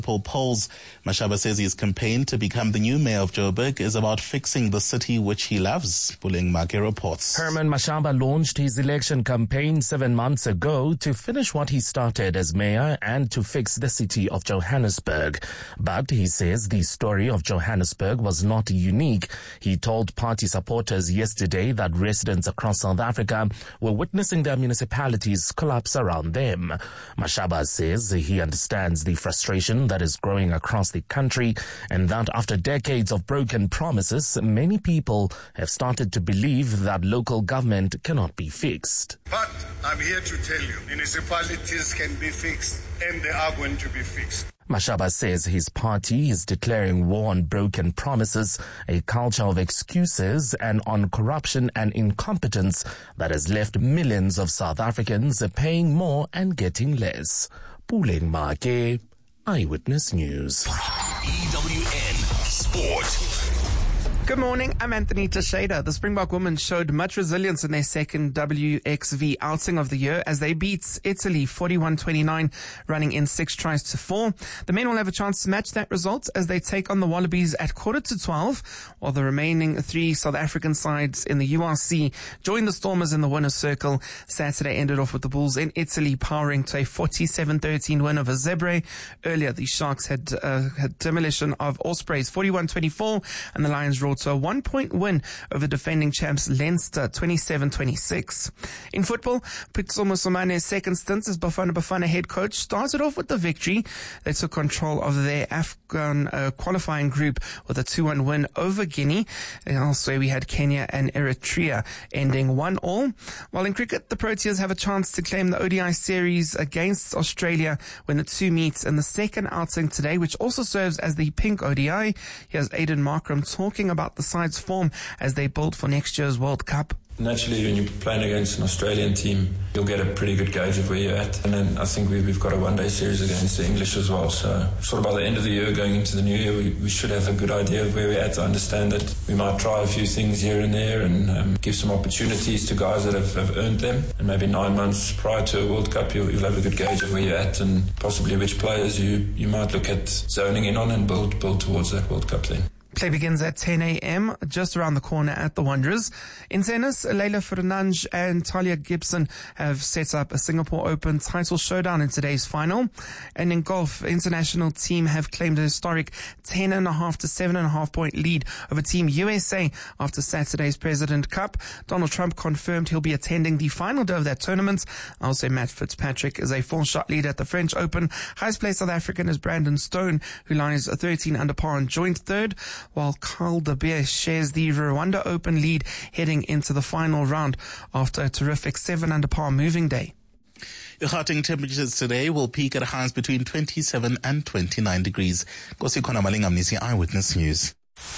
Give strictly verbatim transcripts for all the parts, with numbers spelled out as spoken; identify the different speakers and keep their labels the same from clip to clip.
Speaker 1: polls. Mashaba says his campaign to become the new mayor of Joburg is about fixing the city which he loves. Pulling Make reports.
Speaker 2: Herman Mashaba launched his election campaign seven months ago to finish what he started as mayor and to fix the city of Johannesburg. But he says the story of Johannesburg was not unique. He told party supporters yesterday that residents across South Africa were witnessing their municipalities collapse around them. Mashaba says he understands the frustration that is growing across the country and that after decades of broken promises, many people have started to believe that local government cannot be fixed.
Speaker 3: But I'm here to tell you, municipalities can be fixed and they are going to be fixed.
Speaker 2: Mashaba says his party is declaring war on broken promises, a culture of excuses, and on corruption and incompetence that has left millions of South Africans paying more and getting less. Puleng Make, Eyewitness News.
Speaker 4: E W N Sport.
Speaker 5: Good morning, I'm Anthony Teixeira. The Springbok women showed much resilience in their second W X V outing of the year as they beat Italy forty-one twenty-nine, running in six tries to four. The men will have a chance to match that result as they take on the Wallabies at quarter to twelve, while the remaining three South African sides in the U R C join the Stormers in the winner's circle. Saturday ended off with the Bulls in Italy powering to a forty-seven thirteen win over Zebre. Earlier, the Sharks had, uh, had demolition of Ospreys forty-one twenty-four, and the Lions roared to a one-point win over defending champs Leinster twenty-seven twenty-six. In football, Pitso Mosomane's second stint as Bafana Bafana head coach started off with the victory. They took control of their Afghan uh, qualifying group with a two one win over Guinea. And also we had Kenya and Eritrea ending one all. While in cricket, the Proteas have a chance to claim the O D I series against Australia when the two meet in the second outing today, which also serves as the pink O D I. Here's Aiden Markram talking about the side's form as they build for next year's World Cup.
Speaker 6: Naturally, when you're playing against an Australian team, you'll get a pretty good gauge of where you're at. And then I think we, we've got a one-day series against the English as well. So sort of by the end of the year, going into the new year, we, we should have a good idea of where we're at. I understand that we might try a few things here and there and um, give some opportunities to guys that have, have earned them. And maybe nine months prior to a World Cup, you'll, you'll have a good gauge of where you're at and possibly which players you, you might look at zoning in on and build, build towards that World Cup then.
Speaker 5: Play begins at ten a.m. just around the corner at the Wanderers. In tennis, Leila Fernandes and Talia Gibson have set up a Singapore Open title showdown in today's final. And in golf, international team have claimed a historic ten and a half to seven and a half point lead over Team U S A after Saturday's President Cup. Donald Trump confirmed he'll be attending the final day of that tournament. Also, Matt Fitzpatrick is a four-shot lead at the French Open. Highest placed South African is Brandon Stone, who lies thirteen under par and joint third, while Carl de Beer shares the Rwanda Open lead heading into the final round after a terrific seven under par moving day.
Speaker 1: Gauteng temperatures today will peak at highs between twenty-seven and twenty-nine degrees. Kosikona Malingamnisi, Eyewitness News.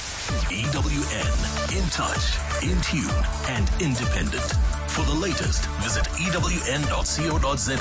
Speaker 4: E W N, in touch, in tune, and independent. For the latest, visit E W N dot co dot za.